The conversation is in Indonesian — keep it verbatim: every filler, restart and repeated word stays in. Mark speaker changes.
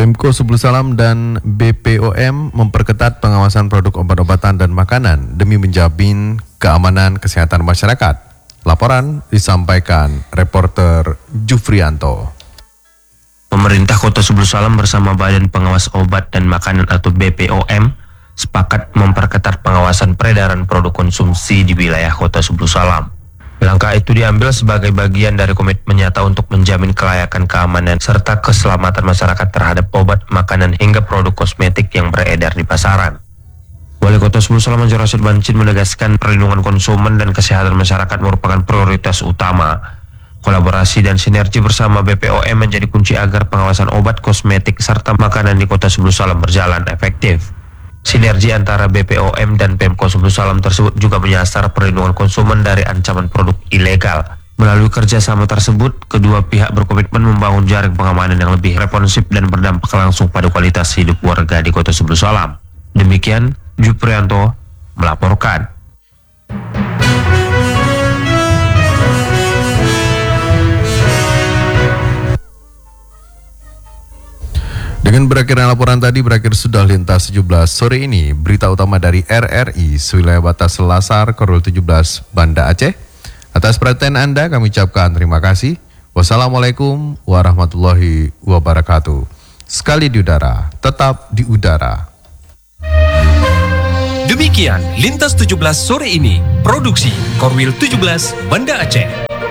Speaker 1: Pemko Sebelum Salam dan B P O M memperketat pengawasan produk obat-obatan dan makanan demi menjamin keamanan kesehatan masyarakat. Laporan disampaikan reporter Jufrianto.
Speaker 2: Pemerintah Kota Sebelum Salam bersama Badan Pengawas Obat dan Makanan atau B P O M sepakat memperketat pengawasan peredaran produk konsumsi di wilayah Kota Sebelum Salam. Langkah itu diambil sebagai bagian dari komitmen nyata untuk menjamin kelayakan, keamanan, serta keselamatan masyarakat terhadap obat, makanan, hingga produk kosmetik yang beredar di pasaran. Wali Kota Sebelum Salam Anjar Rasyid Bancin menegaskan perlindungan konsumen dan kesehatan masyarakat merupakan prioritas utama. Kolaborasi dan sinergi bersama B P O M menjadi kunci agar pengawasan obat, kosmetik, serta makanan di Kota Sebelum Salam berjalan efektif. Sinergi antara B P O M dan Pemko Sebelum Salam tersebut juga menyasar perlindungan konsumen dari ancaman produk ilegal. Melalui kerjasama tersebut, kedua pihak berkomitmen membangun jaring pengamanan yang lebih responsif dan berdampak langsung pada kualitas hidup warga di Kota Sebelum Salam. Demikian, Jufrianto melaporkan.
Speaker 1: Dengan berakhirnya laporan tadi, berakhir sudah lintas tujuh belas sore ini. Berita utama dari R R I, wilayah batas Selasar, Korwil tujuh belas, Banda Aceh. Atas perhatian Anda kami ucapkan terima kasih. Wassalamualaikum warahmatullahi wabarakatuh. Sekali di udara, tetap di udara.
Speaker 3: Demikian Lintas tujuh belas sore ini, produksi Korwil tujuh belas, Banda Aceh.